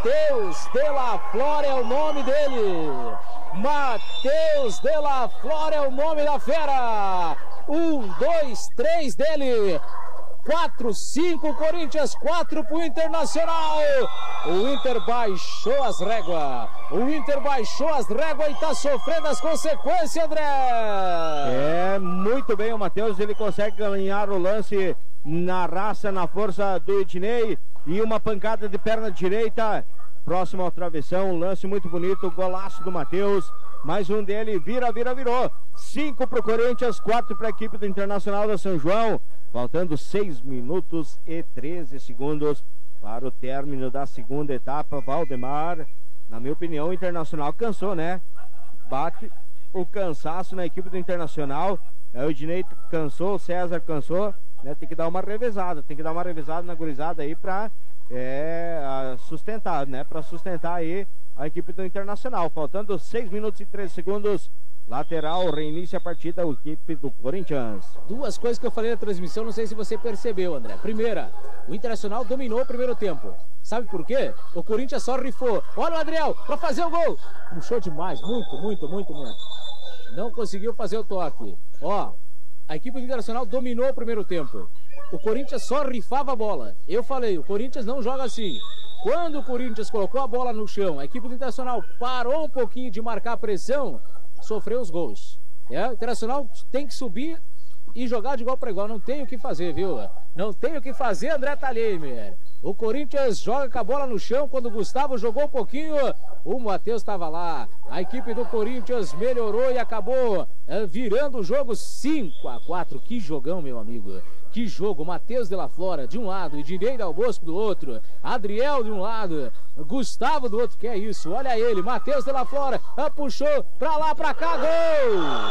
Matheus de la Flor é o nome dele. Matheus de la Flor é o nome da fera. 1, 2, 3 dele. 4, 5, Corinthians, 4 pro Internacional. O Inter baixou as réguas. O Inter baixou as réguas e tá sofrendo as consequências, André. É, muito bem o Matheus, ele consegue ganhar o lance na raça, na força do Ednei. E uma pancada de perna direita, próximo ao travessão, um lance muito bonito, golaço do Matheus. Mais um dele, virou. 5 pro Corinthians, 4 para a equipe do Internacional da São João. Faltando 6 minutos e 13 segundos para o término da segunda etapa. Valdemar, na minha opinião, o Internacional cansou, né? Bate o cansaço na equipe do Internacional. O Ednei cansou, o César cansou, né? Tem que dar uma revezada, na gurizada aí para sustentar, né? Para sustentar aí a equipe do Internacional. Faltando 6 minutos e 13 segundos. Lateral, reinicia a partida, a equipe do Corinthians. Duas coisas que eu falei na transmissão, não sei se você percebeu, André. Primeira, o Internacional dominou o primeiro tempo. Sabe por quê? O Corinthians só rifou. Olha o Adriel, pra fazer o gol. Puxou demais, muito. Não conseguiu fazer o toque. Ó, a equipe do Internacional dominou o primeiro tempo. O Corinthians só rifava a bola. Eu falei, o Corinthians não joga assim. Quando o Corinthians colocou a bola no chão, a equipe do Internacional parou um pouquinho de marcar a pressão, sofreu os gols. O Internacional tem que subir e jogar de igual para igual. Não tem o que fazer, viu? Não tem o que fazer, André Thalheimer. O Corinthians joga com a bola no chão. Quando o Gustavo jogou um pouquinho, o Matheus estava lá. A equipe do Corinthians melhorou e acabou virando o jogo 5-4. Que jogão, meu amigo. Que jogo, Matheus de la Flora de um lado, Ednei Dal Bosco do outro, Adriel de um lado, Gustavo do outro, que é isso, olha ele, Matheus de la Flora, puxou pra lá, pra cá, gol!